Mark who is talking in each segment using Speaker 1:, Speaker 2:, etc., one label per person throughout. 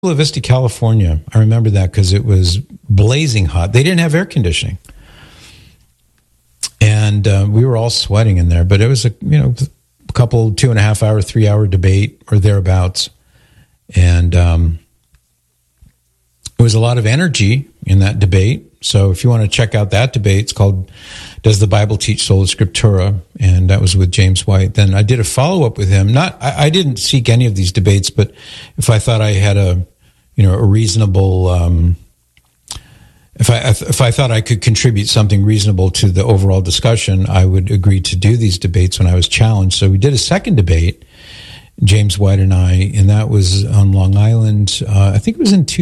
Speaker 1: Vista, California. I remember that because it was blazing hot. They didn't have air conditioning. And we were all sweating in there. But it was a couple 2.5 hour, 3 hour debate or thereabouts. And it was a lot of energy in that debate. So if you want to check out that debate, it's called Does the Bible Teach Sola Scriptura? And that was with James White. Then I did a follow-up with him. I didn't seek any of these debates, but if I thought I had a reasonable, if I thought I could contribute something reasonable to the overall discussion, I would agree to do these debates when I was challenged. So we did a second debate, James White and I, and that was on Long Island. I think it was in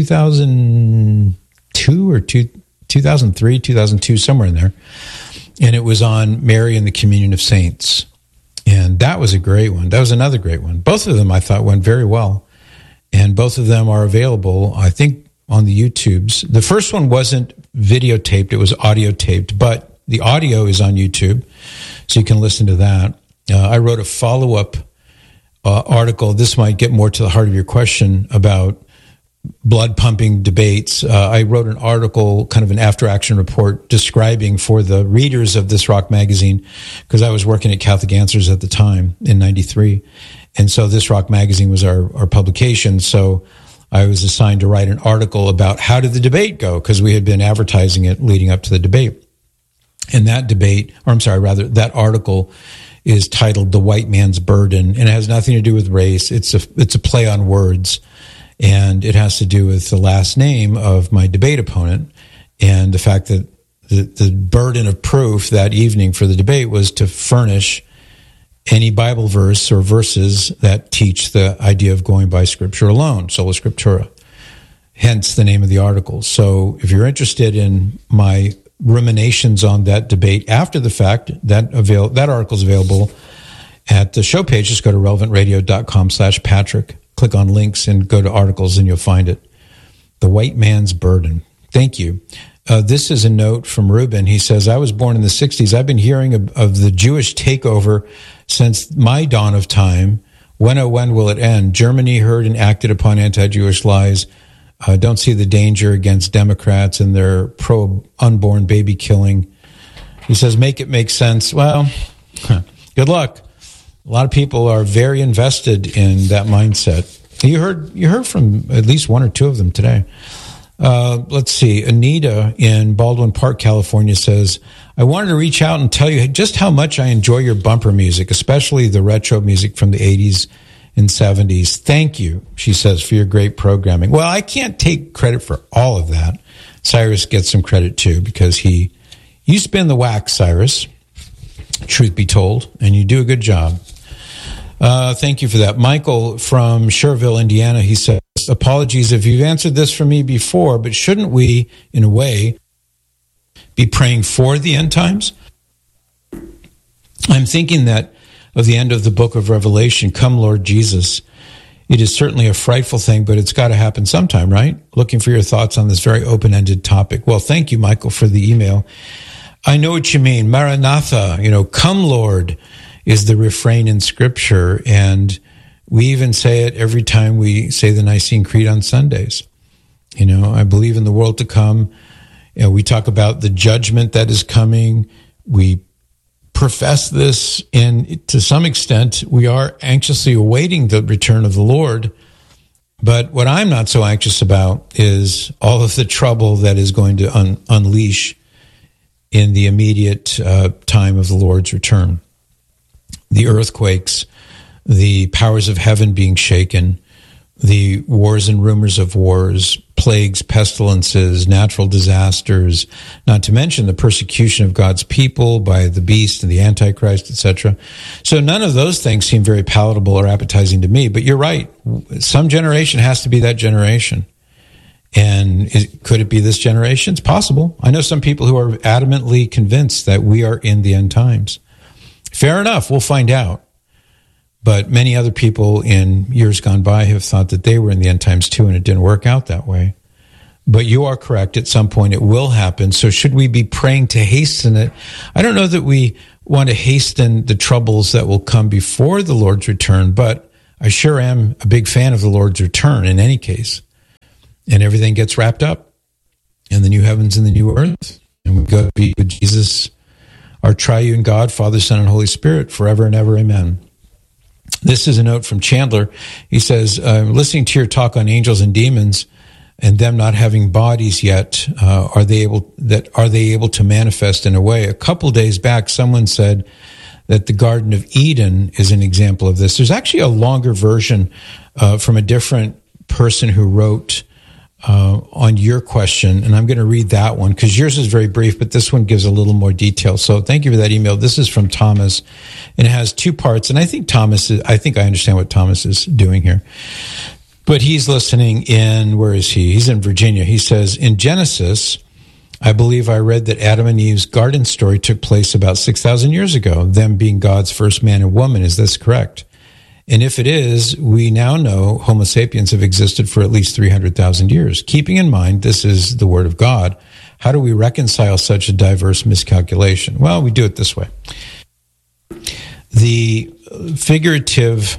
Speaker 1: 2002 or 2003, 2002, somewhere in there. And it was on Mary and the Communion of Saints. And that was a great one. That was another great one. Both of them I thought went very well. And both of them are available, I think, on the YouTubes. The first one wasn't videotaped, it was audio taped, but the audio is on YouTube, so you can listen to that. I wrote a follow-up article. This might get more to the heart of your question about blood pumping debates. I wrote an article, kind of an after action report, describing for the readers of This Rock magazine, because I was working at Catholic Answers at the time in 93. And so This Rock magazine was our publication. So I was assigned to write an article about how did the debate go, because we had been advertising it leading up to the debate. And that article is titled The White Man's Burden, and it has nothing to do with race. It's a play on words. And it has to do with the last name of my debate opponent and the fact that the burden of proof that evening for the debate was to furnish any Bible verse or verses that teach the idea of going by Scripture alone, sola scriptura, hence the name of the article. So if you're interested in my ruminations on that debate after the fact, that article is available at the show page. Just go to relevantradio.com/Patrick. Click on links and go to articles and you'll find it. The White Man's Burden. Thank you. This is a note from Ruben. He says, I was born in the 60s. I've been hearing of the Jewish takeover since my dawn of time. When will it end? Germany heard and acted upon anti-Jewish lies. Don't see the danger against Democrats and their pro-unborn baby killing. He says, make it make sense. Well, good luck. A lot of people are very invested in that mindset. You heard from at least one or two of them today. Let's see. Anita in Baldwin Park, California says, I wanted to reach out and tell you just how much I enjoy your bumper music, especially the retro music from the 80s and 70s. Thank you, she says, for your great programming. Well, I can't take credit for all of that. Cyrus gets some credit too, because you spin the wax, Cyrus, truth be told, and you do a good job. Thank you for that. Michael from Schererville, Indiana, he says, apologies if you've answered this for me before, but shouldn't we, in a way, be praying for the end times? I'm thinking that of the end of the book of Revelation, come Lord Jesus. It is certainly a frightful thing, but it's got to happen sometime, right? Looking for your thoughts on this very open-ended topic. Well, thank you, Michael, for the email. I know what you mean. Maranatha, come Lord, is the refrain in Scripture, and we even say it every time we say the Nicene Creed on Sundays. I believe in the world to come. We talk about the judgment that is coming. We profess this, and to some extent, we are anxiously awaiting the return of the Lord. But what I'm not so anxious about is all of the trouble that is going to unleash in the immediate time of the Lord's return. The earthquakes, the powers of heaven being shaken, the wars and rumors of wars, plagues, pestilences, natural disasters, not to mention the persecution of God's people by the beast and the Antichrist, etc. So none of those things seem very palatable or appetizing to me, but you're right. Some generation has to be that generation. And could it be this generation? It's possible. I know some people who are adamantly convinced that we are in the end times. Fair enough, we'll find out. But many other people in years gone by have thought that they were in the end times too, and it didn't work out that way. But you are correct, at some point it will happen. So should we be praying to hasten it? I don't know that we want to hasten the troubles that will come before the Lord's return, but I sure am a big fan of the Lord's return in any case. and everything gets wrapped up, and the new heavens and the new earth, and we go to be with Jesus, our triune God, Father, Son, and Holy Spirit, forever and ever. Amen. This is a note from Chandler. He says, listening to your talk on angels and demons and them not having bodies yet, are they able to manifest in a way? A couple days back, someone said that the Garden of Eden is an example of this. There's actually a longer version from a different person who wrote on your question, and I'm going to read that one because yours is very brief, but this one gives a little more detail. So thank you for that email. This is from Thomas, and it has two parts. And I think I understand what Thomas is doing here. But he's listening in, where is he? He's in Virginia. He says, in Genesis, I believe I read that Adam and Eve's garden story took place about 6,000 years ago, them being God's first man and woman. Is this correct? And if it is, we now know Homo sapiens have existed for at least 300,000 years. Keeping in mind this is the Word of God, how do we reconcile such a diverse miscalculation? Well, we do it this way. The figurative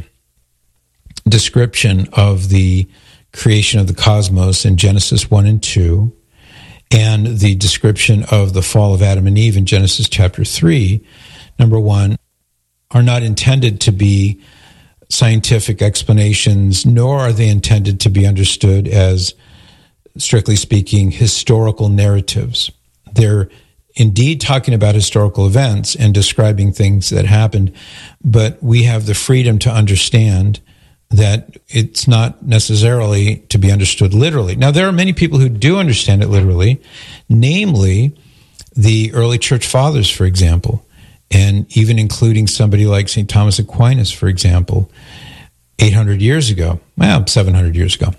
Speaker 1: description of the creation of the cosmos in Genesis 1 and 2, and the description of the fall of Adam and Eve in Genesis chapter 3, number one, are not intended to be scientific explanations, nor are they intended to be understood as, strictly speaking, historical narratives. They're indeed talking about historical events and describing things that happened, but we have the freedom to understand that it's not necessarily to be understood literally. Now, there are many people who do understand it literally, namely the early church fathers, for example, and even including somebody like St. Thomas Aquinas, for example, 800 years ago, 700 years ago.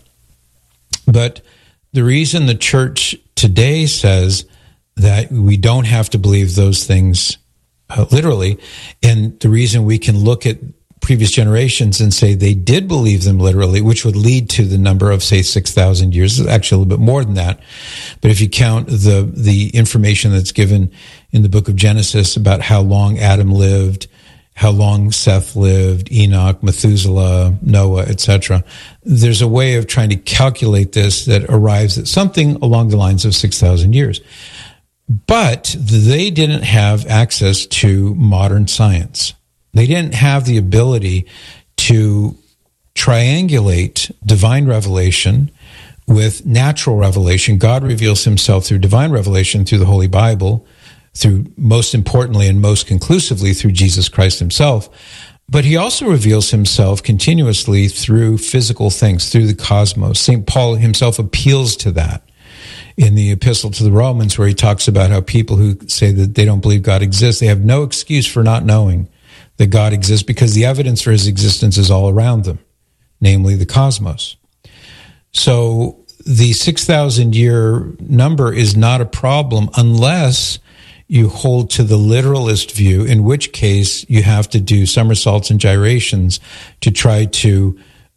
Speaker 1: But the reason the church today says that we don't have to believe those things literally, and the reason we can look at previous generations and say they did believe them literally, which would lead to the number of, say, 6,000 years. It's actually a little bit more than that. But if you count the information that's given in the book of Genesis about how long Adam lived, how long Seth lived, Enoch, Methuselah, Noah, etc., there's a way of trying to calculate this that arrives at something along the lines of 6,000 years. But they didn't have access to modern science. They didn't have the ability to triangulate divine revelation with natural revelation. God reveals himself through divine revelation, through the Holy Bible, through, most importantly and most conclusively, through Jesus Christ himself. But he also reveals himself continuously through physical things, through the cosmos. St. Paul himself appeals to that in the epistle to the Romans, where he talks about how people who say that they don't believe God exists, they have no excuse for not knowing that God exists because the evidence for his existence is all around them, namely the cosmos. So the 6,000-year number is not a problem unless you hold to the literalist view, in which case you have to do somersaults and gyrations to try to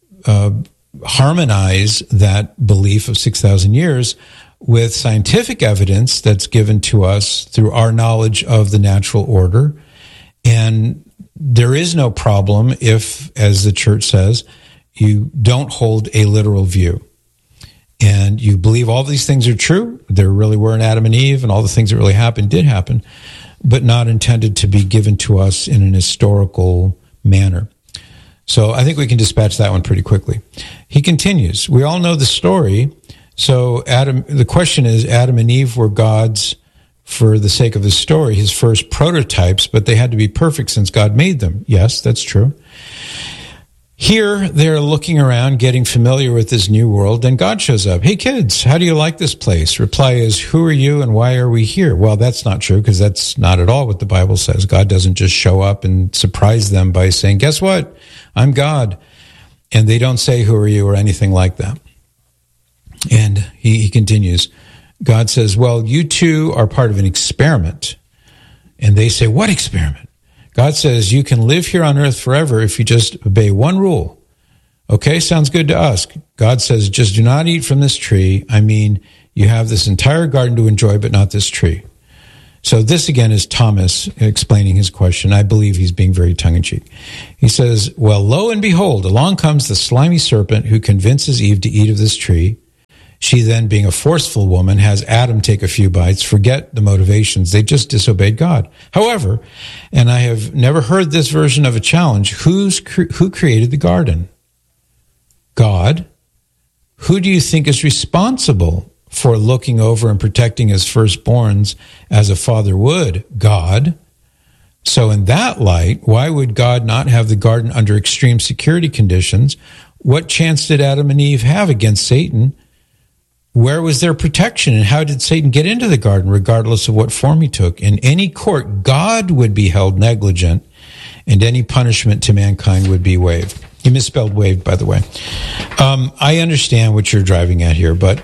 Speaker 1: harmonize that belief of 6,000 years with scientific evidence that's given to us through our knowledge of the natural order. And there is no problem if, as the church says, you don't hold a literal view. And you believe all these things are true. There really were an Adam and Eve, and all the things that really happened did happen, but not intended to be given to us in an historical manner. So I think we can dispatch that one pretty quickly. He continues, we all know the story. So the question is, Adam and Eve were God's, for the sake of the story, his first prototypes, but they had to be perfect since God made them. Yes, that's true. Here, they're looking around, getting familiar with this new world, and God shows up. Hey, kids, how do you like this place? Reply is, who are you and why are we here? Well, that's not true, because that's not at all what the Bible says. God doesn't just show up and surprise them by saying, guess what? I'm God. And they don't say, who are you, or anything like that. And he continues. God says, well, you two are part of an experiment. And they say, what experiment? God says, you can live here on earth forever if you just obey one rule. Okay, sounds good to us. God says, just do not eat from this tree. I mean, you have this entire garden to enjoy, but not this tree. So this again is Thomas explaining his question. I believe he's being very tongue-in-cheek. He says, well, lo and behold, along comes the slimy serpent who convinces Eve to eat of this tree. She then, being a forceful woman, has Adam take a few bites, forget the motivations. They just disobeyed God. However, and I have never heard this version of a challenge, who created the garden? God. Who do you think is responsible for looking over and protecting his firstborns as a father would? God. So in that light, why would God not have the garden under extreme security conditions? What chance did Adam and Eve have against Satan? Where was their protection, and how did Satan get into the garden, regardless of what form he took? In any court, God would be held negligent, and any punishment to mankind would be waived. He misspelled waived, by the way. I understand what you're driving at here, but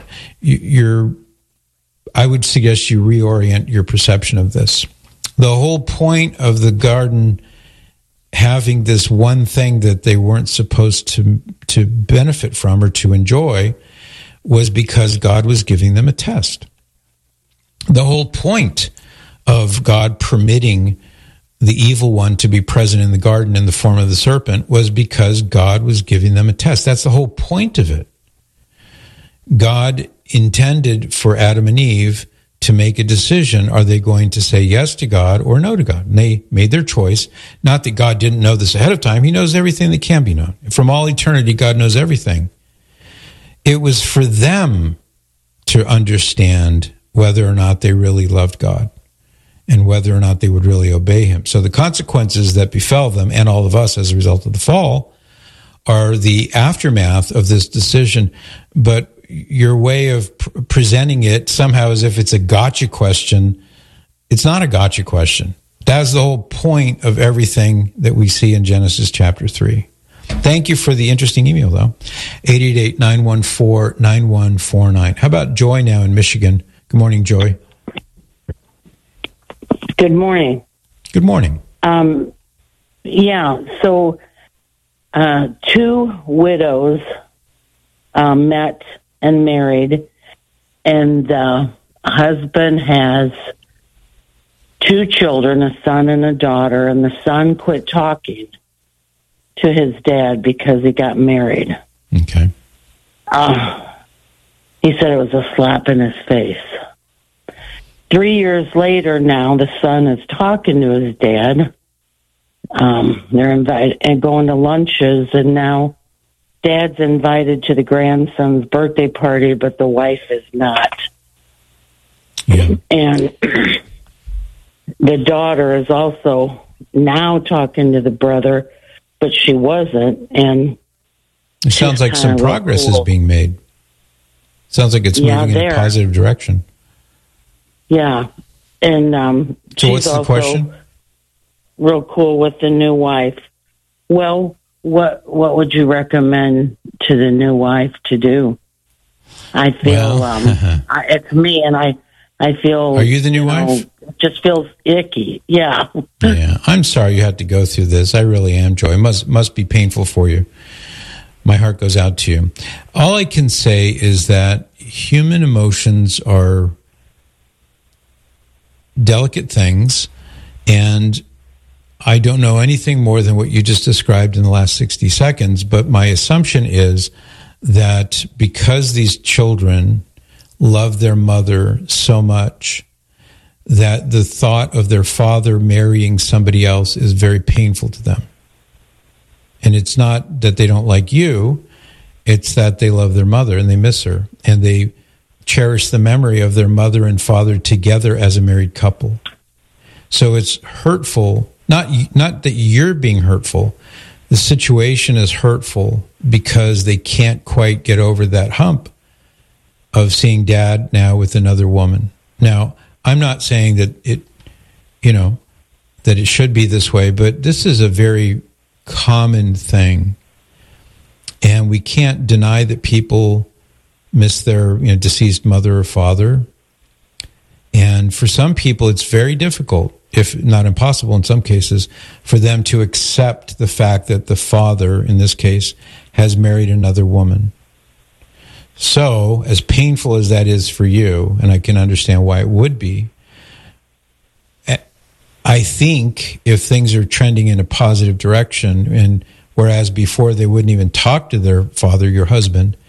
Speaker 1: I would suggest you reorient your perception of this. The whole point of the garden having this one thing that they weren't supposed to benefit from or to enjoy was because God was giving them a test. The whole point of God permitting the evil one to be present in the garden in the form of the serpent was because God was giving them a test. That's the whole point of it. God intended for Adam and Eve to make a decision. Are they going to say yes to God or no to God? And they made their choice. Not that God didn't know this ahead of time. He knows everything that can be known. From all eternity, God knows everything. It was for them to understand whether or not they really loved God and whether or not they would really obey him. So the consequences that befell them and all of us as a result of the fall are the aftermath of this decision. But your way of presenting it somehow as if it's a gotcha question, it's not a gotcha question. That's the whole point of everything that we see in Genesis chapter 3. Thank you for the interesting email, though. 888-914-9149. How about Joy now in Michigan? Good morning, Joy.
Speaker 2: Good morning.
Speaker 1: Good morning.
Speaker 2: So two widows met and married, and the husband has two children, a son and a daughter, and the son quit talking to his dad because he got married.
Speaker 1: Okay.
Speaker 2: He said it was a slap in his face. 3 years later now, the son is talking to his dad. They're invited and going to lunches, and now dad's invited to the grandson's birthday party, but the wife is not.
Speaker 1: Yeah.
Speaker 2: And the daughter is also now talking to the brother, but she wasn't. And
Speaker 1: it sounds like some progress is being made. Sounds like it's moving in a positive direction.
Speaker 2: Yeah. And
Speaker 1: so what's the question?
Speaker 2: Real cool with the new wife. Well, what would you recommend to the new wife to do? I feel it's me, and I feel.
Speaker 1: Are you the new wife?
Speaker 2: It just feels icky. Yeah.
Speaker 1: Yeah. I'm sorry you had to go through this. I really am, Joy. It must be painful for you. My heart goes out to you. All I can say is that human emotions are delicate things, and I don't know anything more than what you just described in the last 60 seconds, but my assumption is that because these children love their mother so much, that the thought of their father marrying somebody else is very painful to them. And it's not that they don't like you, it's that they love their mother and they miss her, and they cherish the memory of their mother and father together as a married couple. So it's hurtful, not that you're being hurtful. The situation is hurtful because they can't quite get over that hump of seeing dad now with another woman. Now, I'm not saying that it should be this way, but this is a very common thing. And we can't deny that people miss their deceased mother or father. And for some people, it's very difficult, if not impossible in some cases, for them to accept the fact that the father, in this case, has married another woman. So, as painful as that is for you, and I can understand why it would be, I think if things are trending in a positive direction, and whereas before they wouldn't even talk to their father, your husband,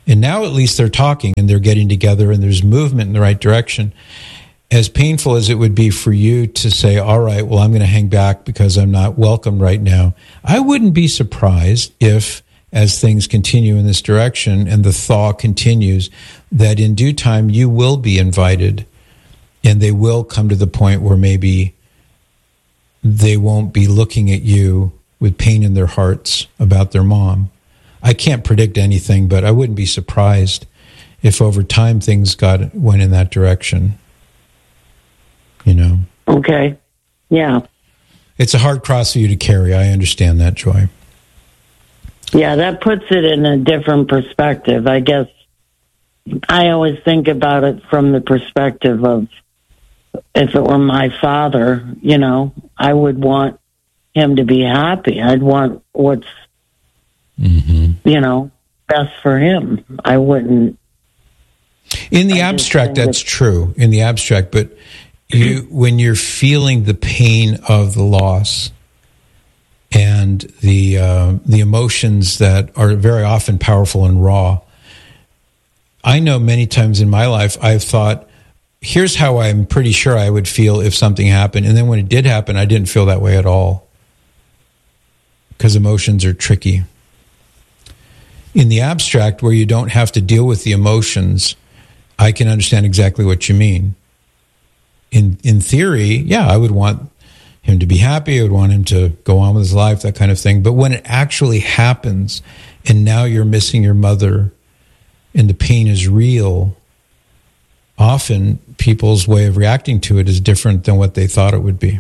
Speaker 1: And now at least they're talking and they're getting together and there's movement in the right direction. As painful as it would be for you to say, all right, well, I'm going to hang back because I'm not welcome right now, I wouldn't be surprised if, as things continue in this direction and the thaw continues, that in due time you will be invited and they will come to the point where maybe they won't be looking at you with pain in their hearts about their mom. I can't predict anything, but I wouldn't be surprised if over time things went in that direction. You know?
Speaker 2: Okay. Yeah.
Speaker 1: It's a hard cross for you to carry. I understand that, Joy.
Speaker 2: Yeah, that puts it in a different perspective. I guess I always think about it from the perspective of if it were my father, you know, I would want him to be happy. I'd want what's, you know, best for him. I wouldn't.
Speaker 1: In the abstract, that's true. In the abstract, but when you're feeling the pain of the loss and the emotions that are very often powerful and raw, I know many times in my life I've thought, here's how I'm pretty sure I would feel if something happened. And then when it did happen, I didn't feel that way at all. Because emotions are tricky. In the abstract, where you don't have to deal with the emotions, I can understand exactly what you mean. In theory, yeah, I would want him to be happy. I would want him to go on with his life, that kind of thing. But when it actually happens, and now you're missing your mother, and the pain is real, often people's way of reacting to it is different than what they thought it would be.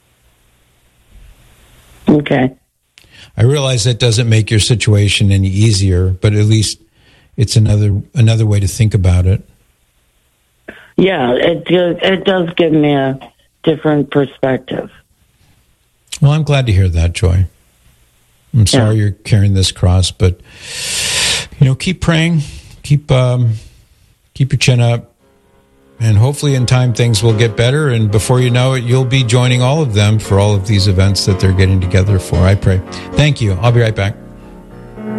Speaker 2: Okay.
Speaker 1: I realize that doesn't make your situation any easier, but at least it's another way to think about it.
Speaker 2: Yeah, it does give me a different perspective.
Speaker 1: Well, I'm glad to hear that, Joy. I'm sorry you're carrying this cross, but keep praying, keep your chin up, and hopefully in time things will get better, and before you know it, you'll be joining all of them for all of these events that they're getting together for. I pray. Thank you. I'll be right back.